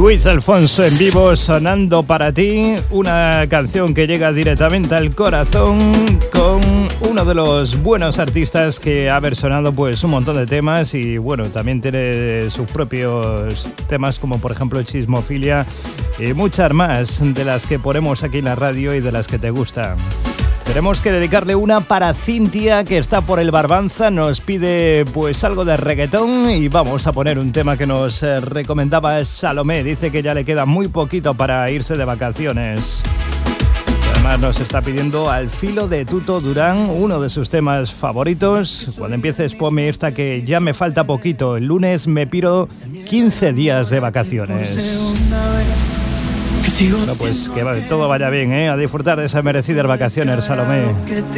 Luis Alfonso en vivo sonando para ti, una canción que llega directamente al corazón con uno de los buenos artistas que ha versionado pues un montón de temas y bueno, también tiene sus propios temas como por ejemplo Chismofilia y muchas más de las que ponemos aquí en la radio y de las que te gustan. Tenemos que dedicarle una para Cintia, que está por el Barbanza, nos pide pues algo de reggaetón y vamos a poner un tema que nos recomendaba Salomé. Dice que ya le queda muy poquito para irse de vacaciones. Además nos está pidiendo Al filo de Tuto Durán, uno de sus temas favoritos. Cuando empieces ponme esta que ya me falta poquito. El lunes me piro 15 días de vacaciones. Bueno, pues que todo vaya bien, ¿eh? A disfrutar de esas merecidas vacaciones, Salomé.